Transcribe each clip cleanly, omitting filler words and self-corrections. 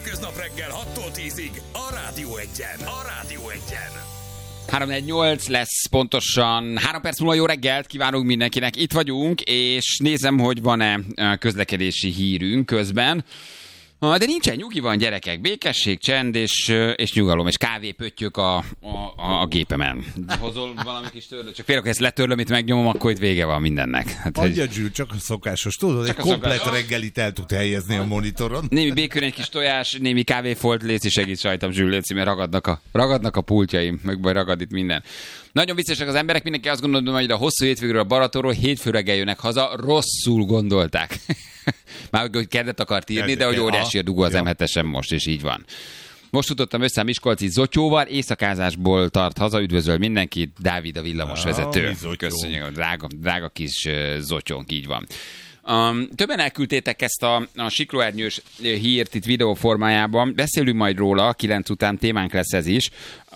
Hétköznap reggel 6-tól 10-ig a Rádió Egyen. A Rádió Egyen. 3-4-8 lesz pontosan. 3 perc múlva jó reggelt kívánunk mindenkinek. Itt vagyunk, és nézem, hogy van-e közlekedési hírünk közben. De nincsen, nyugi van, gyerekek. Békesség, csend és nyugalom, és kávépöttyök a gépemen. Hozol valami kis törlőt? Csak félre, hogy ezt letörlöm, itt megnyomom, akkor itt vége van mindennek. Hát, adja, Zsül, csak a szokásos. Tudod, egy komplett reggelit el tud helyezni a monitoron. Némi békön, egy kis tojás, némi kávéfolt, léci segít sajtam, Zsül, léci, mert ragadnak a pultjaim, meg baj ragad itt minden. Nagyon viccesak az emberek, mindenki azt gondolja, hogy a hosszú hétvégről a Balatonról hétfő reggel jönnek haza, rosszul gondolták. Már hogy kedvet akart írni, de hogy óriási a dugó az M7-esen most, és így van. Most futottam össze a miskolci Zotyóval, éjszakázásból tart haza, üdvözöl mindenkit, Dávid a villamosvezető. Köszönjük, drága kis Zotyónk, így van. Többen elküldtétek ezt a siklóernyős hírt itt videóformájában. Beszélünk majd róla, 9 után témánk lesz ez is,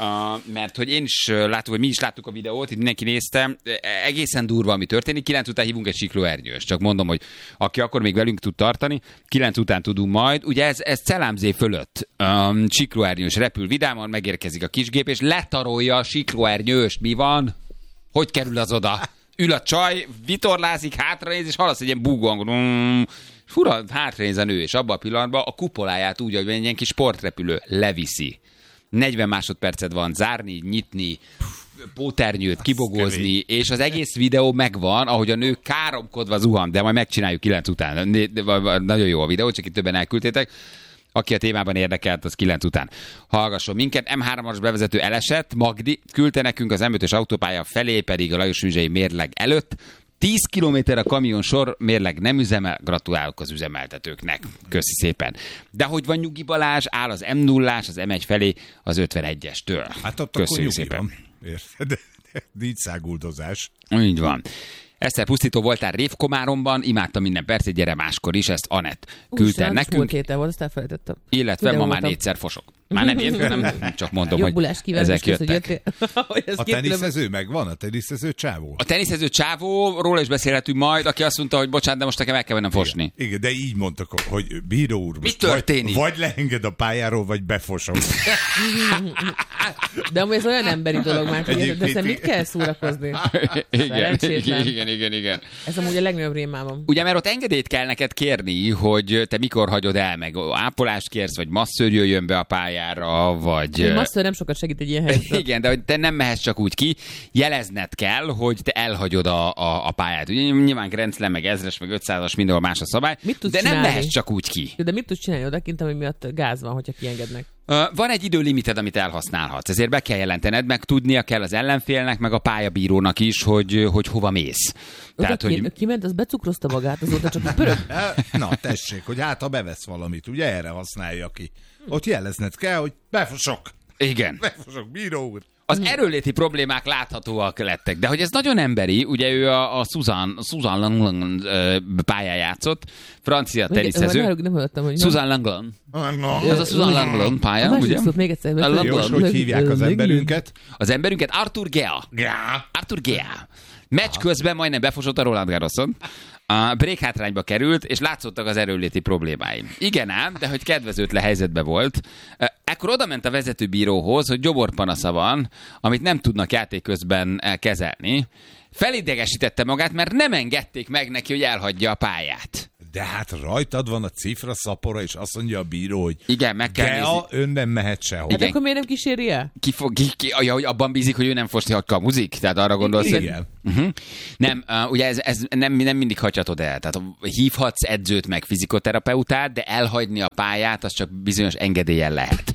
mert hogy én is látom, hogy mi is láttuk a videót, itt mindenki nézte, egészen durva, ami történik. 9 után hívunk egy siklóernyős, csak mondom, hogy aki akkor még velünk tud tartani, 9 után tudunk majd. Ugye ez Celámzé fölött siklóernyős repül vidáman, megérkezik a kisgép, és letarolja a siklóernyőst. Mi van? Hogy kerül az oda? Ül a csaj, vitorlázik, hátranéz, és hallasz egy ilyen búgóangot. Fura, hátranéz a nő, és abban a pillanatban a kupoláját úgy, hogy egy ilyen kis sportrepülő leviszi. 40 másodpercet van zárni, nyitni, póternyőt kibogózni, és az egész videó megvan, ahogy a nő káromkodva zuhan, de majd megcsináljuk 9 után. Nagyon jó a videó, csak itt többen elküldtétek. Aki a témában érdekelt, az 9 után hallgasson minket. M3-as bevezető elesett, Magdi küldte nekünk az M5-ös autópálya felé, pedig a Lajos Műzsei mérleg előtt. 10 kilométer a kamion sor, mérleg nem üzemel, gratulálok az üzemeltetőknek. Köszi szépen. De hogy van Nyugi Balázs, áll az M0-ás, az M1 felé az 51-estől. Hát ott köszönjük szépen. Érted? Nincs száguldozás. Így van. Egyszer pusztító voltál Révkomáromban, imádtam minden percet, gyere máskor is, ezt Anett küldte nekünk. Múlt héten volt, azt elfelejtettem. Illetve ma már 4-szer fosok. Már nem értem, csak mondom, hogy ezek jöttek. A teniszező megvan? A teniszező csávó? A teniszező csávó, róla is beszélhetünk majd, aki azt mondta, hogy bocsánat, de most nekem el kell mennem fosni. Igen, de így mondtak, hogy bíró úr, mi történik? Vagy leenged a pályáról, vagy befosom. De amúgy ez olyan emberi dolog már, hogy de ezt mit kell szórakozni? Igen. Ez amúgy a legnagyobb rémálom. Ugye, mert ott engedélyt kell neked kérni, hogy te mikor hagyod el, meg ápolást kérsz, vagy masszőr jöjjön be a pályára, vagy... A masszőr nem sokat segít egy ilyen helyzetben. Igen, de hogy te nem mehetsz csak úgy ki, jelezned kell, hogy te elhagyod a pályát. Ugye, nyilván Grenzlen, meg 1000-es, meg 500-as, mindenhol más a szabály, de nem mehetsz csak úgy ki. De mit tudsz csinálni odakint, ami miatt gáz van, hogyha kiengednek? Van egy időlimited, amit elhasználhatsz, ezért be kell jelentened, meg tudnia kell az ellenfélnek, meg a pályabírónak is, hogy hova mész. Tehát, hogy... Kiment, az becukrozta magát, azóta csak pörög. Na, tessék, hogy hát ha bevesz valamit, ugye erre használja ki. Ott jelezned kell, hogy befosok. Igen. Befosok, bíró úr. Az erőléti problémák láthatóak lettek, de hogy ez nagyon emberi, ugye ő a Susan Langland pályán játszott, francia teniszező. Nem hallottam, hogy... Susan Langland. Ez a Susan Langland pálya, ugye? Még egyszer. Jó, hogy hívják az emberünket? Az emberünket Arthur Gea. Arthur Gea. Meccs közben majdnem befosott a Roland Garroson. A break hátrányba került, és látszottak az erőléti problémái. Igen ám, de hogy kedvezőtlen helyzetben volt. Ekkor oda ment a vezetőbíróhoz, hogy gyoborpanasza van, amit nem tudnak játék közben kezelni. Felidegesítette magát, mert nem engedték meg neki, hogy elhagyja a pályát. De hát rajtad van a cifra szapora, és azt mondja a bíró, hogy igen, meg kell nézni. Ön nem mehet sehol. Hát akkor miért nem kíséri el? Hogy abban bízik, hogy ő nem fosti, hogy kamuzik? Tehát arra gondolsz, igen. Hogy... Nem, ugye ez nem mindig hagyhatod el. Tehát hívhatsz edzőt meg fizikoterapeutát, de elhagyni a pályát, az csak bizonyos engedéllyel lehet.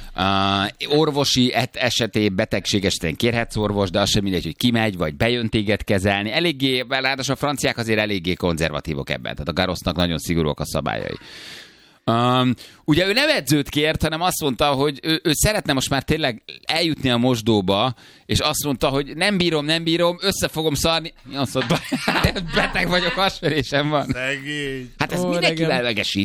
Orvosi esetén, betegség esetén kérhetsz orvos, de az sem mindegy, hogy kimegy, vagy bejön téged kezelni. Eléggé, ráadásul a franciák azért eléggé konzervatívok ebben, tehát a Garrosnak nagyon szigorúak a szabályai. Ugye ő nem edzőt kért, hanem azt mondta, hogy ő szeretne most már tényleg eljutni a mosdóba, és azt mondta, hogy nem bírom, össze fogom szarni. Azt mondta, beteg vagyok, hasverésem van. Szegény. Hát ez mindenki lelegesik.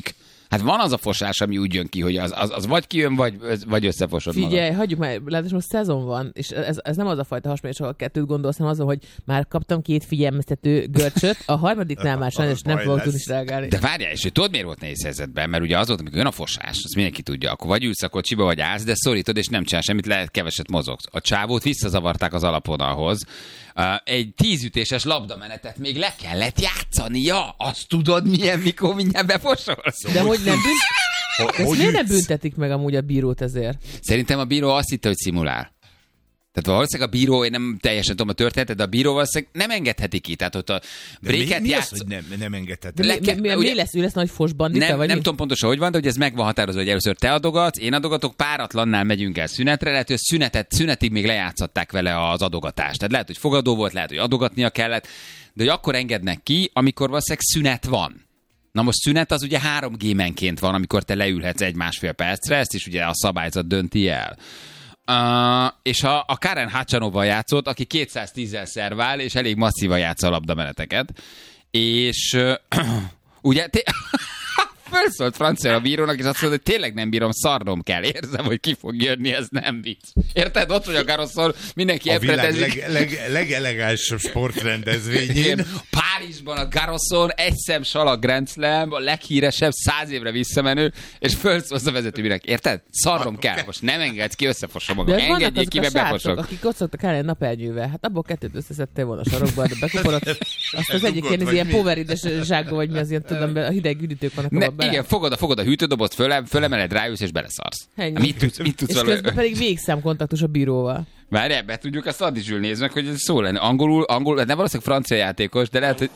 Hát van az a fosás, ami úgy jön ki, hogy az vagy kijön, vagy összefosod magad. Figyelj, hagyjuk már, látod, most szezon van, és ez nem az a fajta hasonlás, ahol kettőt gondolsz, hanem azon, hogy már kaptam 2 figyelmeztető görcsöt, a harmadiknál már sajnos nem fogok tudni reagálni. De várjál, és hogy tudod, miért volt nehéz helyzetben? Mert ugye az volt, amikor jön a fosás, azt mindenki tudja, akkor vagy ülsz a kocsiba, vagy állsz, de szorítod, és nem csinál semmit, lehet keveset mozogsz. A csávót visszazavarták az alapvonalhoz. Egy 10 ütéses labdamenetet még le kellett játszania. Azt tudod, milyen, mikor mindjárt befosolsz. De hogy nem miért nem büntetik meg amúgy a bírót ezért? Szerintem a bíró azt hitte, hogy szimulál. Tehát valószínűleg a bíró, én nem teljesen tudom a történetet, de a bíró valószínűleg nem engedheti ki. Tehát ott a bréket mi az, hogy nem engedheti? Mi lesz? Ő lesz nagy fos bandita? Nem tudom pontosan, hogy van, de hogy ez meg van határozva, hogy először te adogatsz, én adogatok, páratlannál megyünk el szünetre, lehet, hogy szünetig még lejátszották vele az adogatást. Tehát lehet, hogy fogadó volt, lehet, hogy adogatnia kellett, de hogy akkor engednek ki, amikor valószínűleg szünet van. Na most szünet az ugye 3 gémenként van, amikor te leülhetsz 1-1,5 percre, ezt is ugye a szabályzat dönti el. És a Karen Hacsanova játszott, aki 210-zel szervál, és elég masszívan játsza a labdameneteket. És ugye felszólt francia a bírónak, és azt mondta, hogy tényleg nem bírom, szarnom kell. Érzem, hogy ki fog jönni, ez nem vicc. Érted? Ott, hogy a Garroson mindenki a világ legelegánsabb sportrendezvényén. Párizsban a Garroson, egy szem salag Grand Slam, a leghíresebb, 100 évre visszamenő, és felszólsz a vezetőbírek. Érted? Szarnom kell. Most nem engedsz ki, összefosom magam. Engedjék ki, meg befosok. Akik ott szoktak állni napernyővel. Hát abból 2 összeszedtél volna a sarokba, de bekopolod. Azt az egyik ilyen poverides zsákba, vagy mi az ilyen, tudom, a hideg üdítők vannak. Igen, fogod a hűtődobot, fölemeled, ráülsz és beleszarsz. Mit tudsz és közben pedig végszámkontaktus a bíróval. Várj, be tudjuk azt addig Zsül nézd meg, hogy ez szó lenne. Angolul, nem valószínűleg francia játékos, de lehet, hogy...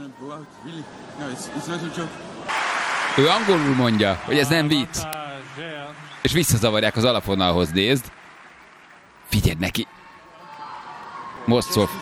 Ő angolul mondja, hogy ez nem vicc. És visszazavarják az alapvonalhoz, nézd. Figyeld neki. Most szól.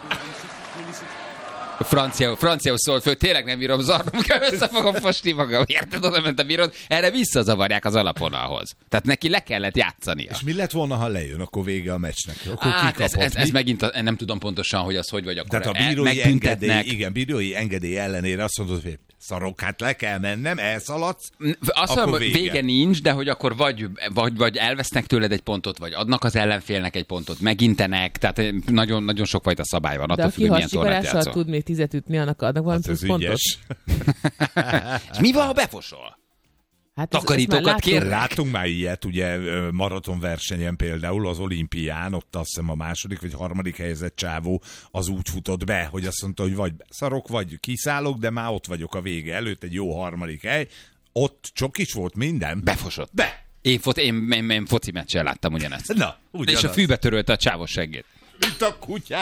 Franciául szólt föl, tényleg nem bírom, zarnom kell, össze fogom fosni magam. Érted, oda ment a bírót, erre visszazavarják az alapvonalhoz. Tehát neki le kellett játszania. És mi lett volna, ha lejön, akkor vége a meccsnek? Akkor ez megint, nem tudom pontosan, hogy az hogy vagy akkor. Tehát a bírói engedély ellenére azt mondod, hogy szarok, hát le kell mennem, elszaladsz, azt mondom, hogy vége nincs, de hogy akkor vagy elvesznek tőled egy pontot, vagy adnak az ellenfélnek egy pontot, megintenek, tehát nagyon, nagyon sokfajta szabály van. De aki harsikarással tud még 10 ütni, annak adnak valami plusz pontot. És mi van, ha befosol? Hát takarítókat kérnek. Láttunk már ilyet, ugye maratonversenyen például az olimpián, ott azt hiszem a 2. vagy 3. helyezett csávó az úgy futott be, hogy azt mondta, hogy vagy szarok, vagy kiszállok, de már ott vagyok a vége előtt, egy jó 3. hely. Ott csokis volt minden. Befosott. Be! Én foci meccsen láttam ugyanezt. Na, ugyanaz. És a fűbe törölte a csávos seggét. Mint a kutyák.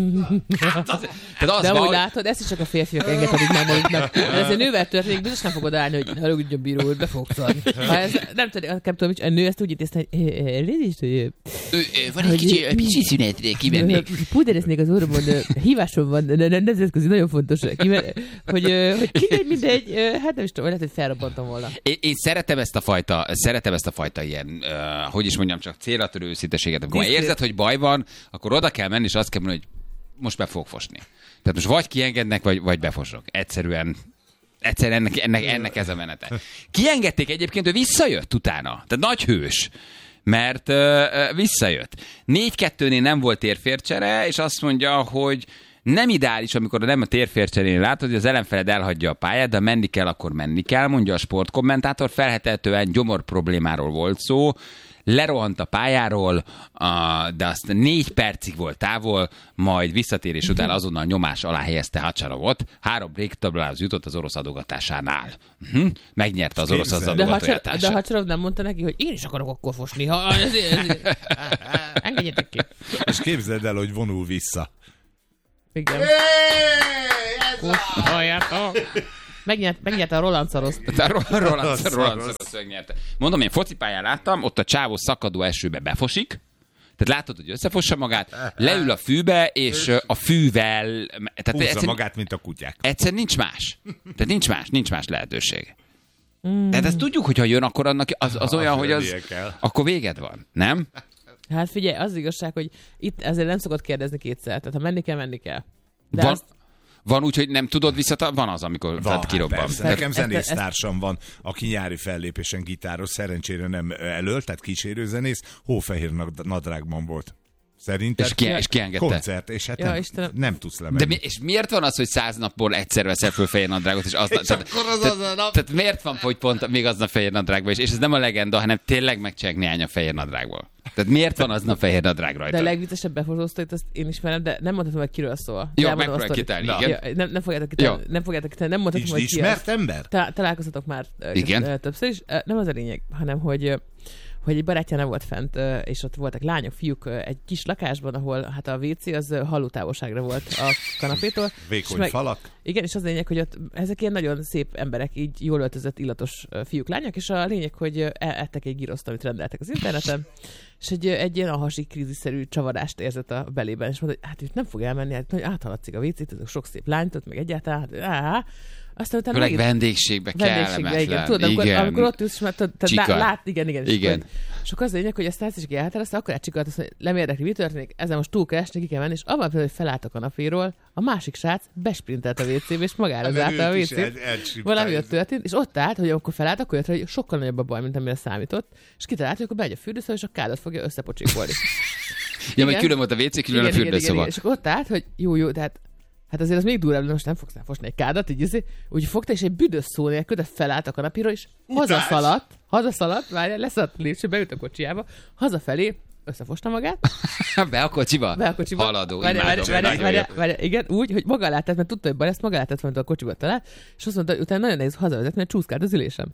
De úgy látod, ezt is csak a férfiak engedhetik meg maguknak. De ez egy nővel történik, biztos nem fogod állni, hogy haragudj a bíró, hogy be fogsz adni. Nem tudom, a nő ezt úgy intézte, hogy van egy kicsi szünetre kimennék. Pudereznék az orromon, hívásom van, nemzetközi, nagyon fontos, hogy mindegy, hát nem is tudom, lehet, hogy felrobbantam volna. Én szeretem ezt a fajta ilyen, hogy is mondjam, csak célra törő őszínteséget. Amikor érzed, hogy baj van, akkor oda kell menni, és azt kell mondani, hogy most be fogok fosni. Tehát most vagy kiengednek, vagy befosok. Egyszerűen ennek ez a menete. Kiengedték egyébként, hogy visszajött utána. Tehát nagy hős. Mert visszajött. 4-2-nél nem volt térfércsere, és azt mondja, hogy nem ideális, amikor nem a térfércserén látod, hogy az ellenfeled elhagyja a pályát, de menni kell, akkor menni kell, mondja a sportkommentátor. Feltehetően gyomor problémáról volt szó. Lerohant a pályáról, de azt 4 percig volt távol, majd visszatérés után azonnal nyomás alá helyezte Hacsanovot. 3 breaktablához jutott az orosz adogatásánál. Megnyerte az orosz adogatását. De Hacsanov nem mondta neki, hogy én is akarok akkor fosni. Engedjetek ki. És képzeld el, hogy vonul vissza. Igen. Megnyerte a Roland Szarost. Roland Szarost megnyerte. Mondom, én focipályán láttam, ott a csávó szakadó esőbe befosik, tehát látod, hogy összefossa magát, leül a fűbe, és a fűvel... Húzza magát, mint a kutyák. Egyszer nincs más. Tehát nincs más lehetőség. Tehát ezt tudjuk, hogy ha jön, akkor annak az olyan, hogy akkor véged van, nem? Hát figyelj, az igazság, hogy itt ezért nem szokott kérdezni 2-szer. Tehát ha menni kell. De Van úgy, hogy nem tudod van az, amikor Van, kirobban. persze. Nekem zenésztársam van, aki nyári fellépésen gitáros, szerencsére nem elölt, tehát kísérőzenész, hófehér nadrágban volt. Szerinted? És kiengedte. Koncert, és hát nem tudsz lemenni. De és miért van az, hogy 100 napból egyszer veszel föl fehér nadrágot, és aznap... Tehát miért van, hogy pont még aznap fehér nadrágban is? És ez nem a legenda, hanem tényleg megcsinálják néhány a fehér nadrágból. Tehát miért van aznap fehér nadrág rajta? De a legviccesebb befotóztóit, azt én ismerem, de nem mondhatom, hogy kiről szól. Jó, megpróbálj kitálni, igen. Ja, nem fogjátok kitálni, nem mondhatom, hogy ki ismert ember? Találkoztatok már igen. Többször is. Nem az a lényeg, hanem hogy egy barátja nem volt fent, és ott voltak lányok, fiúk egy kis lakásban, ahol hát a WC az hallótávolságra volt a kanapétól. Vékony falak. Igen, és az a lényeg, hogy ott ezek ilyen nagyon szép emberek, így jól öltözött, illatos fiúk, lányok, és a lényeg, hogy ettek egy giroszt, amit rendeltek az interneten, és egy ilyen ahasi krízisszerű csavarást érzett a belében, és mondta, hogy hát itt nem fog elmenni, hát áthaladszik a WC-t, ezek sok szép lányt ott, meg egyáltalán, hát aztán utána megint... vendégségbe kellemetlen. Igen. Tudod, amikor ott ülsz, igen. Igen. És akkor az lényeg, hogy ezt is elhatározta, akkor elcsikalt, hogy nem érdekli, mi történik, ezzel most túl kell esni, ki kell menni, és abban például, hogy felállt a kanapéról, a másik srác besprintelt a WC-be, és magára zárta a WC-t. Valami ott történt, és ott állt, hogy amikor felállt, akkor jött, hogy sokkal nagyobb a baj, mint amire számított, és kitalált, hogy akkor bemegy a fürdőszobába, és a kádat fogja összepocsikolni. Ja, majd külön volt a WC, külön a fürdőszoba. És akkor ott állt, hogy jó, de hát azért az még durvább, most nem fogsz fosni egy kádat, így úgy fogta, és egy büdös szó nélkül, de felállt a kanapíról, és hazaszaladt, várjál, leszaladt a lépcső, beült a kocsiába, hazafelé, összefosta magát. Be a kocsiba? Haladó, várjál, igen, úgy, hogy maga látett, mert tudta, hogy baj lesz, maga látett, mert a kocsiba talált, és azt mondta, hogy utána nagyon nehéz hazavezetni, mert csúszkált az ülésem.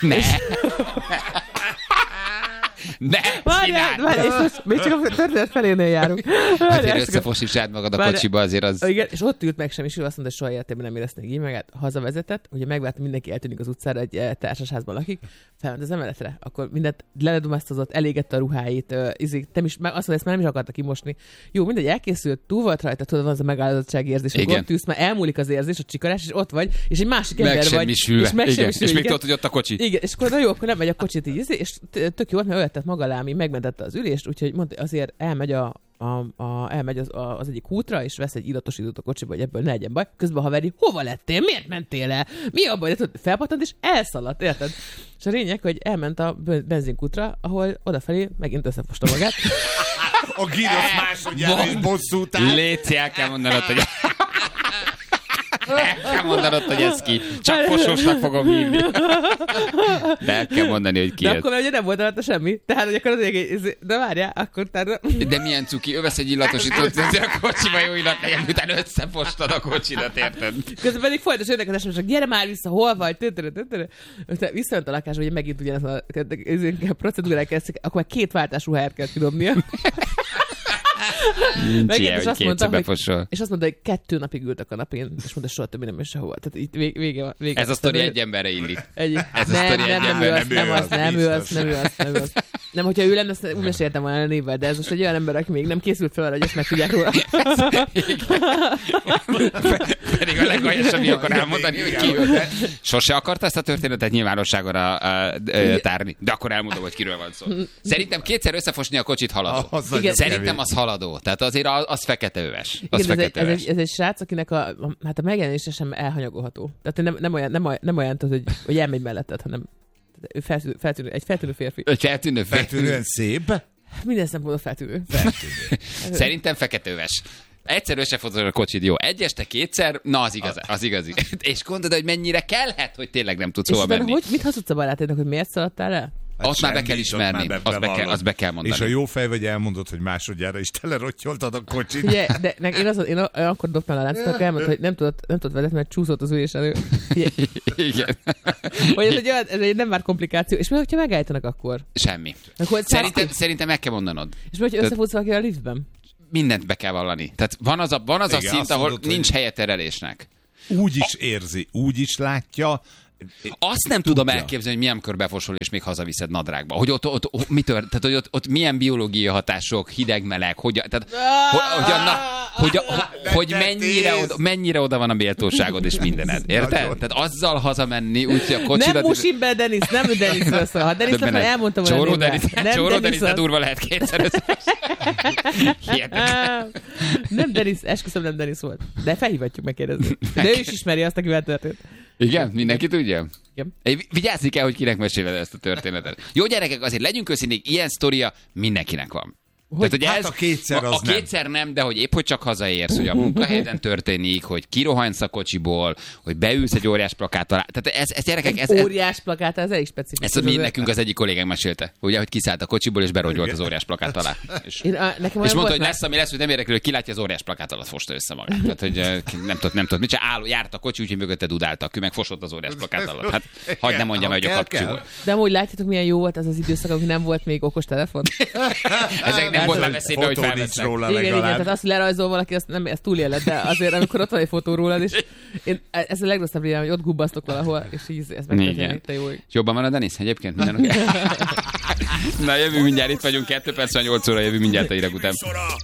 Ne Várjál, és most még csak a történet felénél járunk. Azért összefosítsd magad a kocsiba, azért az... Igen, és ott ült meg sem, és ő azt mondta, hogy soha életében nem érezték így, meg hát hazavezetett, ugye megvárta, mindenki eltűnik az utcára, egy társasházban lakik, felment az emeletre, akkor mindent leledumáztatott, elégette a ruháit, azt mondta, ezt már nem is akarta kimosni. Jó, mindegy, elkészült, túl volt rajta, tudod, van az a megállapodtsági érzés, hogy ott ülsz, már elmúlik az érzés, a csikarás, és ott vagy, és egy másik ember vagy. És még tudod, hogy ott a kocsi. Igen, és akkor na jó, akkor nem megy a kocsit így, és tök jó volt, mert öltett maga alá, megmentette az ülést, úgyhogy mondta, azért elmegy elmegy az egyik útra, és vesz egy illatosítót a kocsiba, hogy ebből ne legyen baj. Közben haveri, hova lettél? Miért mentél el? Mi a baj? Felpattant, és elszaladt, érted? És a lényeg, hogy elment a benzinkútra, ahol odafelé megint összefosta magát. A girosz másodjára is bosszút áll. Léci, el kell mondanod, hogy ez ki. Csak fosósnak fogom hívni. De el kell mondani, hogy ki de ez. akkor ugye nem volt rajta semmi. Tehát, hogy akkor de várjál, akkor De milyen cuki, ő vesz egy illatosítót, azért a kocsiba jó illat legyen, utána összefostad a kocsidat, érted? Közben pedig folytos érdekes, hogy gyere már vissza, hol vagy, visszament a lakásba, hogy megint ugyanaz a procedúrák kezdtek, akkor már 2 váltás ruháját kell kidobnia. Nincs ilyen, hogy kétszer befosol. És azt mondta, hogy 2 napig ült a kanapén, és mondta, soha többé nem is sehova. Tehát itt vége. Ez a sztori egy emberre illik. Nem ő az. Nem, hogyha ő lenne, azt úgy meséltem volna a névvel, de ez most egy olyan ember, aki még nem készült fel arra, hogy ezt meg tudják róla. Pedig a legaljasabb, mi akar elmondani, hogy ki ő. Sose akarta ezt a történetet nyilvánosságra tárni, de akkor elmondom, hogy kiről van szó. Szerintem 2-szer összefosni a kocsit haladó. Szerintem az haladó. Tehát azért az feketeöves. Ez egy srác, akinek a megjelenése sem elhanyagolható. Tehát nem olyan hogy elmegy melletted, hanem ő egy feltűnő férfi. Egy feltűnő férfi. Feltűnően szép. Minden szempontból feltűnő. Szerintem feketeöves. Egyszer összefotod a kocsid, jó. Egy este 2-szer, na az igazi. És gondolod, hogy mennyire kellhet, hogy tényleg nem tudsz hova menni. Mit hazudsz a barátainak, hogy miért szaladtál el? Hát ott már be kell ismerni, azt be kell mondani. És a jó fej vagy elmondod, hogy másodjára is telerottyoltad a kocsit. Ugye, de én akkor dobtam a láncot, akkor elmondta, hogy nem tudott vezetni, mert csúszott az ülés elő. Igen. Hogy ez egy nem már komplikáció. És mi, hogyha megállítanak akkor? Semmi. Szerintem meg kell mondanod. És mi, hogyha összefutsz valaki a liftben? Mindent be kell vallani. Tehát van az a szint, ahol nincs helye terelésnek. Úgy is érzi, úgy is látja, Azt nem tudom elképzelni, hogy milyen kör befosol, és még hazaviszed nadrágba. Hogy ott mi tört, tehát hogy ott milyen biológiai hatások, hideg-meleg, hogy mennyire oda van a méltóságod és mindened. Érted? Tehát azzal hazamenni, úgyhogy a kocsidat... Nem Musimbe Denis, nem Denisről szól. Ha Denis lett, elmondtam volna névvel. Csóró Denis, de durva lehet kétszer. Nem Denis, esküszöm, nem Denis volt. De felhívatjuk megkérdezni. De ő is ismeri azt, akivel történt. Igen? Mindenki tudja? Igen. Vigyázzni kell, hogy kinek meséled ezt a történetet. Jó gyerekek, azért legyünk őszinték, ilyen sztoria mindenkinek van. Tehát, hogy Hát a kétszer az nem. kétszer nem, de hogy épp hogy csak hazaérsz, hogy a munkahelyen történik, hogy kirohansz a kocsiból, hogy beülsz egy óriás plakát alá. Tehát ez gyerekek... Ez óriás plakát, ez elég specifikus. Ezt nekünk az egyik kollégánk mesélte. Ugye, hogy kiszállt a kocsiból, és berogyolt az óriás plakát alá. És mondta, hogy lesz, ami lesz, hogy nem érdekel, hogy ki látja az óriás plakát alatt, fosta össze magát. Tehát, hogy nem tudott, mit csinál, járt a kocsi, úgyhogy mögötte dudáltak, ő meg fosott az óriás plakát alatt. Hát hagyd ne mondjam, hogy a kapcsoló. De amúgy látjátok, milyen jó volt az az időszak, amikor nem volt még okos telefon. Ezek nem volt veszélybe, hogy felvesznek. Igen, tehát azt lerajzol valaki, ezt túléled, de azért, amikor ott van egy fotó rólad, és ez a legrosszabb régen, hogy ott gubbasztok valahol, és így ez megtörténik, te jó. Jobban van a Denis egyébként? Minden Na, jövünk mindjárt, itt vagyunk, 2 perc, 8 óra, jövünk mindjárt a hírek után.